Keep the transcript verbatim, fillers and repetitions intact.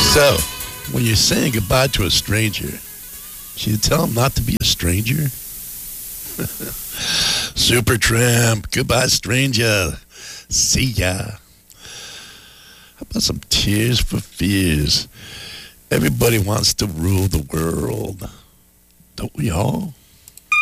So, when you're saying goodbye to a stranger, should you tell him not to be a stranger? Supertramp, goodbye, stranger. See ya. How about some Tears for Fears? Everybody wants to rule the world. Don't we all?